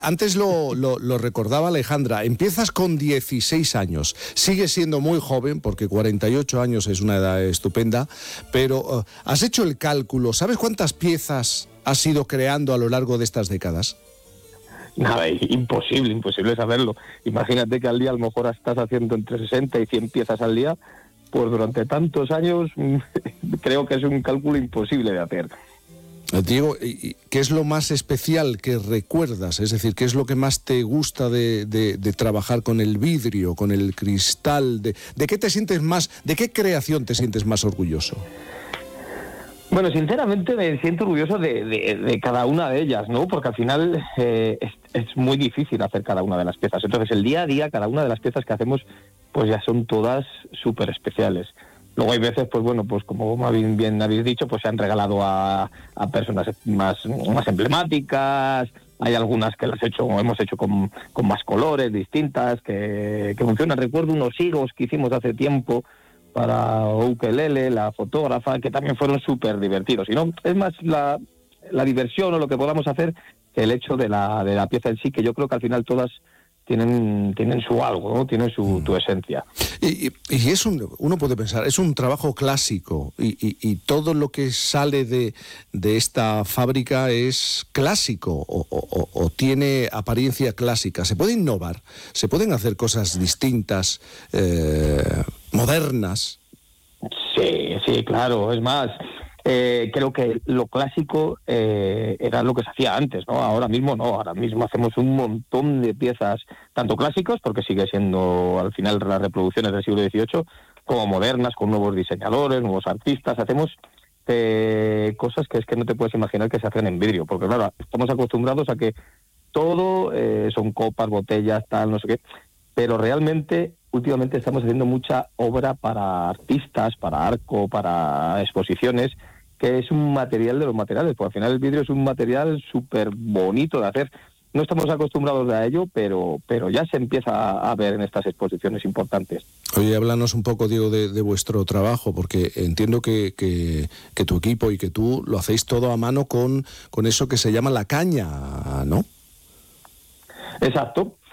Antes lo recordaba Alejandra, empiezas con 16 años, sigues siendo muy joven porque 48 años es una edad estupenda, pero ¿has hecho el cálculo? ¿Sabes cuántas piezas has ido creando a lo largo de estas décadas? Nada, imposible saberlo. Imagínate que al día a lo mejor estás haciendo entre 60 y 100 piezas al día, pues durante tantos años creo que es un cálculo imposible de hacer. Diego, ¿qué es lo más especial que recuerdas? Es decir, ¿qué es lo que más te gusta de trabajar con el vidrio, con el cristal? ¿De qué te sientes más, de qué creación te sientes más orgulloso? Bueno, sinceramente me siento orgulloso de cada una de ellas, ¿no? Porque al final es muy difícil hacer cada una de las piezas. Entonces, el día a día, cada una de las piezas que hacemos, pues ya son todas súper especiales. Luego hay veces, pues bueno, pues como bien habéis dicho, pues se han regalado a personas más emblemáticas. Hay algunas que hemos hecho con más colores distintas, que funcionan. Recuerdo unos higos que hicimos hace tiempo para Ukelele, la fotógrafa, que también fueron súper divertidos. Y no, es más la diversión o lo que podamos hacer que el hecho de la pieza en sí, que yo creo que al final todas tienen su algo, ¿no? Tienen tu esencia. Y uno puede pensar, es un trabajo clásico y todo lo que sale de esta fábrica es clásico o tiene apariencia clásica. ¿Se puede innovar? ¿Se pueden hacer cosas distintas, modernas? Sí, claro. Es más, creo que lo clásico era lo que se hacía antes, ¿no? Ahora mismo no, ahora mismo hacemos un montón de piezas, tanto clásicos, porque sigue siendo al final las reproducciones del siglo XVIII, como modernas, con nuevos diseñadores, nuevos artistas. Hacemos cosas que es que no te puedes imaginar que se hacen en vidrio, porque claro, estamos acostumbrados a que todo son copas, botellas, tal, no sé qué, pero realmente últimamente estamos haciendo mucha obra para artistas, para arco, para exposiciones, que es un material de los materiales, porque al final el vidrio es un material súper bonito de hacer. No estamos acostumbrados a ello, pero ya se empieza a ver en estas exposiciones importantes. Oye, háblanos un poco, Diego, de vuestro trabajo, porque entiendo que tu equipo y que tú lo hacéis todo a mano con eso que se llama la caña, ¿no? Exacto.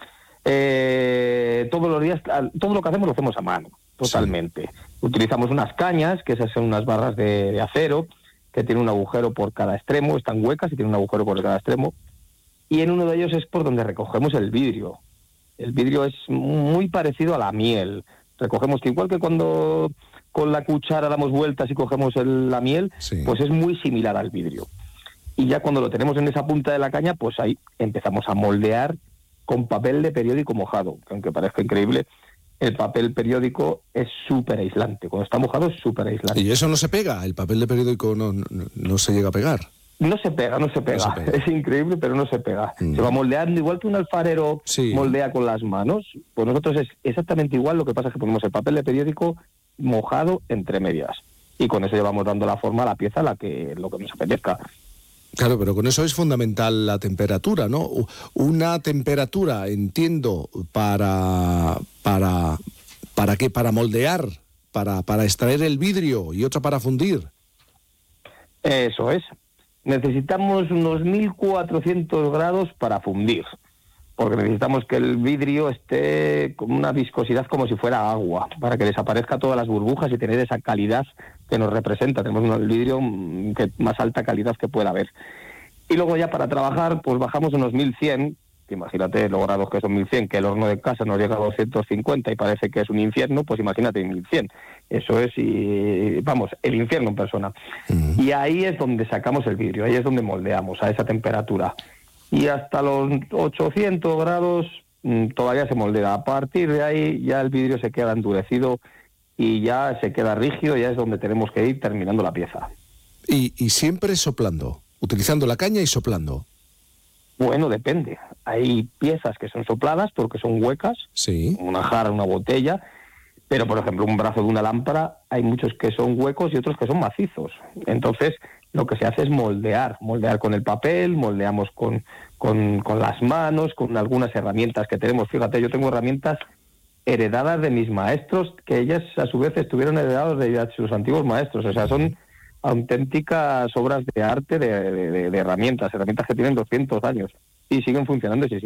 Todos los días, todo lo que hacemos lo hacemos a mano, totalmente. Sí. Utilizamos unas cañas, que esas son unas barras de acero, que tienen un agujero por cada extremo, están huecas y tienen un agujero por cada extremo, y en uno de ellos es por donde recogemos el vidrio. El vidrio es muy parecido a la miel. Recogemos, que igual que cuando con la cuchara damos vueltas y cogemos la miel, sí, pues es muy similar al vidrio. Y ya cuando lo tenemos en esa punta de la caña, pues ahí empezamos a moldear con papel de periódico mojado, que aunque parezca increíble, el papel periódico es súper aislante. Cuando está mojado es súper aislante. ¿Y eso no se pega? ¿El papel de periódico no se llega a pegar? No se pega. Es increíble, pero no se pega. Se va moldeando, igual que un alfarero moldea con las manos. Pues nosotros es exactamente igual, lo que pasa es que ponemos el papel de periódico mojado entre medias. Y con eso llevamos dando la forma a la pieza, lo que nos apetezca. Claro, pero con eso es fundamental la temperatura, ¿no? Una temperatura, entiendo, ¿para qué? Para moldear, para extraer el vidrio, y otra para fundir. Eso es. Necesitamos unos 1400 grados para fundir, porque necesitamos que el vidrio esté con una viscosidad como si fuera agua, para que desaparezca todas las burbujas y tener esa calidad que nos representa. Tenemos el vidrio más alta calidad que pueda haber. Y luego ya para trabajar, pues bajamos unos 1100, que imagínate los grados que son 1100, que el horno de casa nos llega a 250 y parece que es un infierno, pues imagínate 1100. Eso es, el infierno en persona. Uh-huh. Y ahí es donde sacamos el vidrio, ahí es donde moldeamos a esa temperatura. Y hasta los 800 grados todavía se moldea. A partir de ahí ya el vidrio se queda endurecido y ya se queda rígido, ya es donde tenemos que ir terminando la pieza. Y siempre soplando, utilizando la caña y soplando. Bueno, depende. Hay piezas que son sopladas porque son huecas, sí, una jarra, una botella, pero por ejemplo un brazo de una lámpara hay muchos que son huecos y otros que son macizos. Entonces lo que se hace es moldear con el papel, moldeamos con las manos, con algunas herramientas que tenemos. Fíjate, yo tengo herramientas heredadas de mis maestros, que ellas a su vez estuvieron heredadas de sus antiguos maestros. O sea, son auténticas obras de arte de herramientas que tienen 200 años y siguen funcionando y